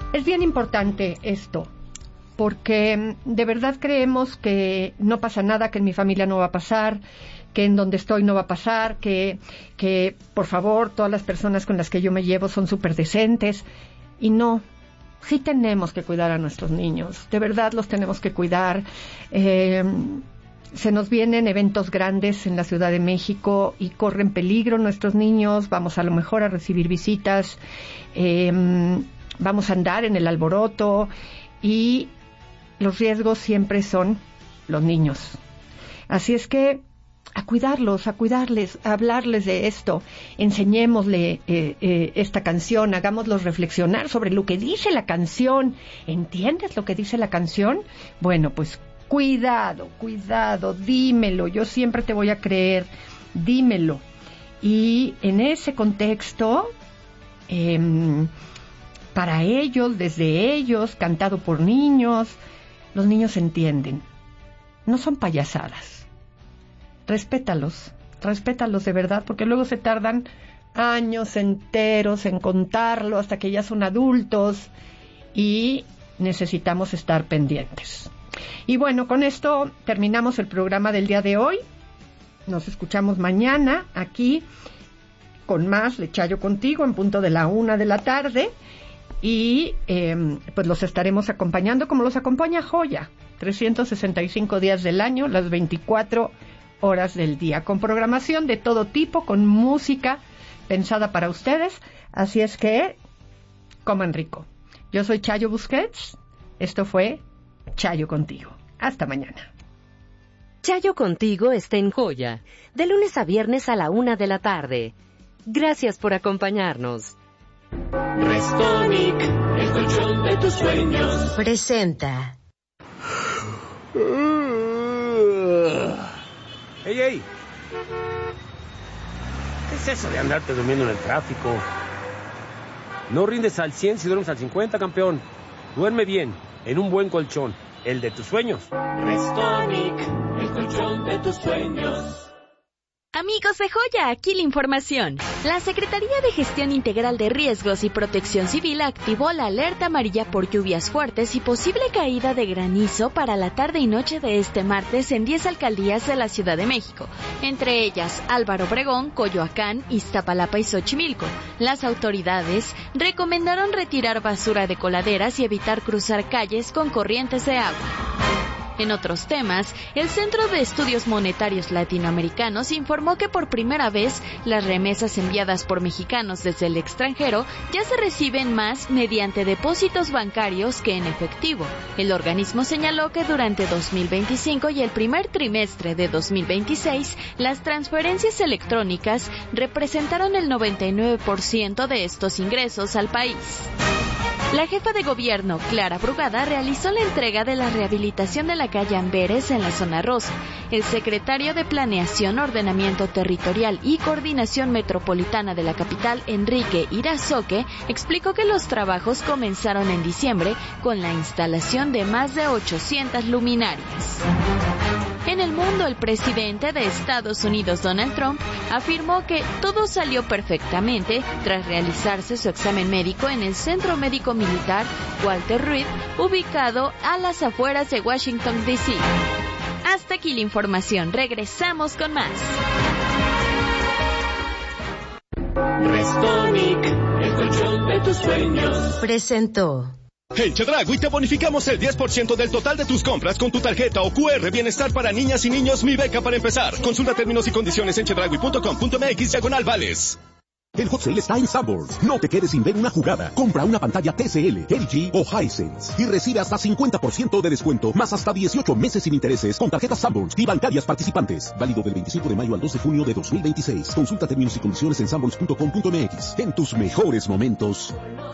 Es bien importante esto, porque de verdad creemos que no pasa nada, que en mi familia no va a pasar, que en donde estoy no va a pasar, que por favor, todas las personas con las que yo me llevo son súper decentes. Y no, sí tenemos que cuidar a nuestros niños, de verdad los tenemos que cuidar. Se nos vienen eventos grandes en la Ciudad de México y corren peligro nuestros niños. Vamos a lo mejor a recibir visitas, vamos a andar en el alboroto y los riesgos siempre son los niños. Así es que a cuidarlos, a cuidarles, a hablarles de esto, enseñémosle esta canción, hagámoslos reflexionar sobre lo que dice la canción. ¿Entiendes lo que dice la canción? Bueno, pues cuidado, cuidado, dímelo, yo siempre te voy a creer, dímelo. Y en ese contexto, para ellos, desde ellos, cantado por niños, los niños entienden. No son payasadas. Respétalos de verdad, porque luego se tardan años enteros en contarlo hasta que ya son adultos y necesitamos estar pendientes. Y bueno, con esto terminamos el programa del día de hoy. Nos escuchamos mañana aquí con más Le Chayo Contigo en punto de la 1 de la tarde y pues los estaremos acompañando como los acompaña Joya, 365 días del año, las 24 horas del día, con programación de todo tipo, con música pensada para ustedes. Así es que coman rico. Yo soy Chayo Busquets, esto fue Chayo Contigo. Hasta mañana. Chayo Contigo está en Joya, de lunes a viernes a la 1 de la tarde. Gracias por acompañarnos. Restonic, el colchón de tus sueños, presenta. ¡Ey, ey! ¿Qué es eso de andarte durmiendo en el tráfico? No rindes al 100 si duermes al 50, campeón. Duerme bien, en un buen colchón, el de tus sueños. Restonic, el colchón de tus sueños. Amigos de Joya, aquí la información. La Secretaría de Gestión Integral de Riesgos y Protección Civil activó la alerta amarilla por lluvias fuertes y posible caída de granizo para la tarde y noche de este martes en 10 alcaldías de la Ciudad de México, entre ellas Álvaro Obregón, Coyoacán, Iztapalapa y Xochimilco. Las autoridades recomendaron retirar basura de coladeras y evitar cruzar calles con corrientes de agua. En otros temas, el Centro de Estudios Monetarios Latinoamericanos informó que por primera vez las remesas enviadas por mexicanos desde el extranjero ya se reciben más mediante depósitos bancarios que en efectivo. El organismo señaló que durante 2025 y el primer trimestre de 2026, las transferencias electrónicas representaron el 99% de estos ingresos al país. La jefa de gobierno, Clara Brugada, realizó la entrega de la rehabilitación de la calle Amberes en la zona rosa. El secretario de Planeación, Ordenamiento Territorial y Coordinación Metropolitana de la capital, Enrique Irazoque, explicó que los trabajos comenzaron en diciembre con la instalación de más de 800 luminarias. En el mundo, el presidente de Estados Unidos, Donald Trump, afirmó que todo salió perfectamente tras realizarse su examen médico en el Centro Médico Militar Walter Reed, ubicado a las afueras de Washington, D.C. Hasta aquí la información. Regresamos con más. Restonic, el colchón de tus sueños, presentó. En Chedraui te bonificamos el 10% del total de tus compras con tu tarjeta o QR Bienestar para niñas y niños Mi Beca para empezar. Consulta términos y condiciones en chedraui.com.mx/vales. El Hot Sale está en Sanborns. No te quedes sin ver una jugada. Compra una pantalla TCL, LG o Hisense y recibe hasta 50% de descuento, más hasta 18 meses sin intereses con tarjetas Sanborns y bancarias participantes. Válido del 25 de mayo al 2 de junio de 2026. Consulta términos y condiciones en sanborns.com.mx. En tus mejores momentos.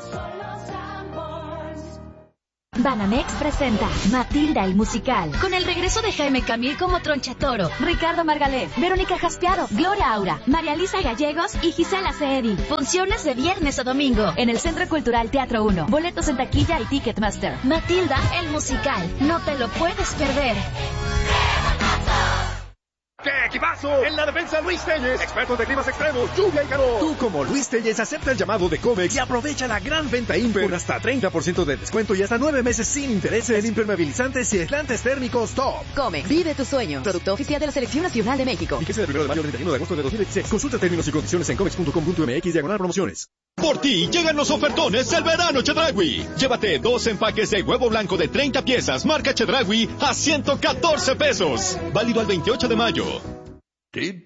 Banamex presenta Matilda el musical, con el regreso de Jaime Camil como Tronchatoro, Ricardo Margalef, Verónica Jaspiaro, Gloria Aura, María Lisa Gallegos y Gisela Ceedi. Funciones de viernes a domingo en el Centro Cultural Teatro 1. Boletos en taquilla y Ticketmaster. Matilda el musical, no te lo puedes perder. ¿Qué equipaje? juegazo. En la defensa, Luis Telles, expertos de climas extremos, lluvia y calor. Tú, como Luis Telles, acepta el llamado de Comex y aprovecha la gran venta Imper con hasta 30% de descuento y hasta 9 meses sin intereses en impermeabilizantes y aislantes térmicos Top. Comex, vive tu sueño. Producto oficial de la Selección Nacional de México. Fíjese del 1 de mayo al 31 de agosto de 2016. Consulta términos y condiciones en comex.com.mx/promociones. Por ti llegan los ofertones del verano Chedraui. Llévate 2 empaques de huevo blanco de 30 piezas marca Chedraui a $114. Válido al 28 de mayo. Kid,